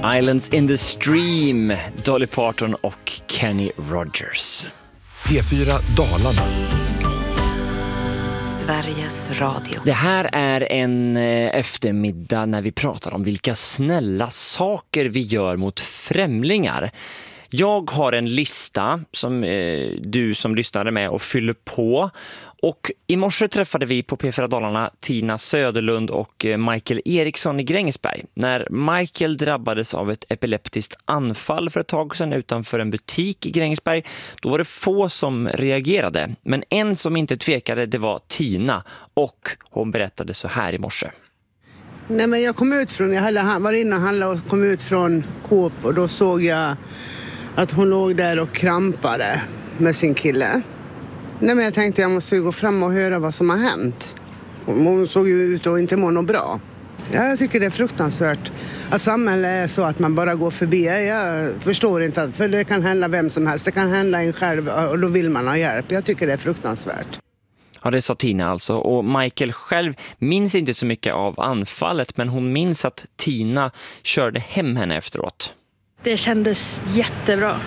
Islands in the Stream, Dolly Parton och Kenny Rogers. P4 Dalarna. Sveriges Radio. Det här är en eftermiddag när vi pratar om vilka snälla saker vi gör mot främlingar. Jag har en lista som du som lyssnade med och fyller på. Och i morse träffade vi på P4 Dalarna Tina Söderlund och Michael Eriksson i Grängesberg. När Michael drabbades av ett epileptiskt anfall för ett tag sedan utanför en butik i Grängesberg, då var det få som reagerade. Men en som inte tvekade, det var Tina, och hon berättade så här i morse. Nej, men jag kom ut från, jag var inne och handlade och kom ut från Coop och då såg jag att hon låg där och krampade med sin kille. Nej, men jag tänkte jag måste gå fram och höra vad som har hänt. Hon såg ju ut och inte må något bra. Jag tycker det är fruktansvärt att samhället är så att man bara går förbi. Jag förstår inte, att, för det kan hända vem som helst. Det kan hända en själv och då vill man ha hjälp. Jag tycker det är fruktansvärt. Ja, det sa Tina alltså. Och Michael själv minns inte så mycket av anfallet, men hon minns att Tina körde hem henne efteråt. Det kändes jättebra.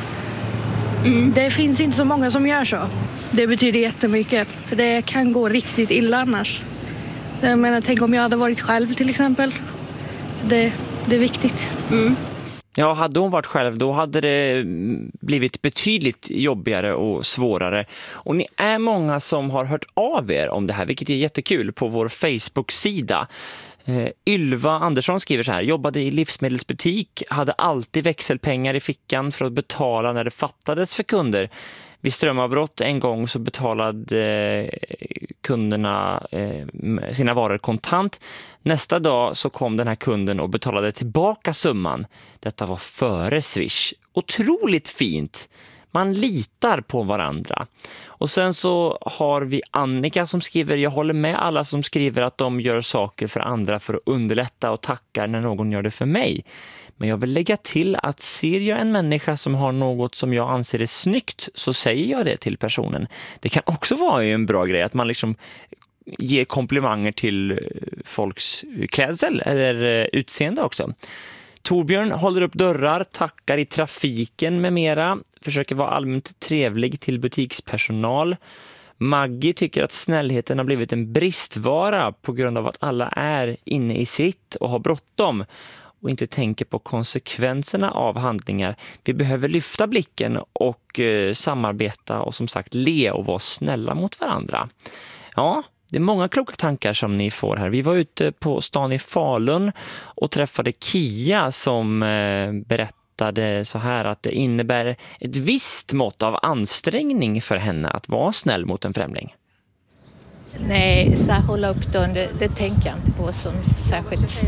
Det finns inte så många som gör så. Det betyder jättemycket, för det kan gå riktigt illa annars. Jag menar, tänk om jag hade varit själv till exempel. Så det är viktigt. Ja, hade hon varit själv då hade det blivit betydligt jobbigare och svårare. Och ni är många som har hört av er om det här, vilket är jättekul, på vår Facebook-sida. Ylva Andersson skriver så här: jobbade i livsmedelsbutik, hade alltid växelpengar i fickan för att betala när det fattades för kunder. Vid strömavbrott en gång så betalade kunderna sina varor kontant. Nästa dag så kom den här kunden och betalade tillbaka summan. Detta var före Swish. Otroligt fint. Man litar på varandra. Och sen så har vi Annika som skriver: jag håller med alla som skriver att de gör saker för andra för att underlätta och tackar när någon gör det för mig. Men jag vill lägga till att ser jag en människa som har något som jag anser är snyggt, så säger jag det till personen. Det kan också vara en bra grej att man liksom ger komplimanger till folks klädsel eller utseende också. Torbjörn håller upp dörrar, tackar i trafiken med mera, försöker vara allmänt trevlig till butikspersonal. Maggie tycker att snällheten har blivit en bristvara på grund av att alla är inne i sitt och har bråttom och inte tänker på konsekvenserna av handlingar. Vi behöver lyfta blicken och samarbeta och som sagt le och vara snälla mot varandra. Ja, det är många kloka tankar som ni får här. Vi var ute på stan i Falun och träffade Kia som berättade så här att det innebär ett visst mått av ansträngning för henne att vara snäll mot en främling. Nej, så hålla upp dörren, det tänker jag inte på som särskilt